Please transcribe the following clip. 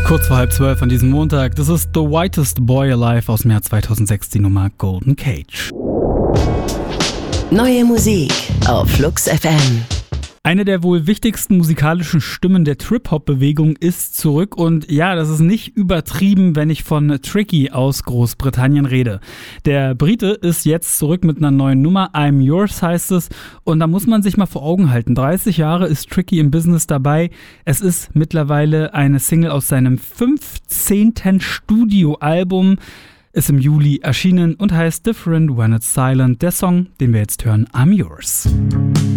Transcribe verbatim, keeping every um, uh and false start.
Kurz vor halb zwölf an diesem Montag. Das ist The Whitest Boy Alive aus dem Jahr zweitausendsechs, die Nummer Golden Cage. Neue Musik auf Flux F M. Eine der wohl wichtigsten musikalischen Stimmen der Trip-Hop-Bewegung ist zurück und ja, das ist nicht übertrieben, wenn ich von Tricky aus Großbritannien rede. Der Brite ist jetzt zurück mit einer neuen Nummer, I'm Yours heißt es, und da muss man sich mal vor Augen halten, dreißig Jahre ist Tricky im Business dabei. Es ist mittlerweile eine Single aus seinem fünfzehnten Studioalbum, ist im Juli erschienen und heißt Different When It's Silent, der Song, den wir jetzt hören, I'm Yours.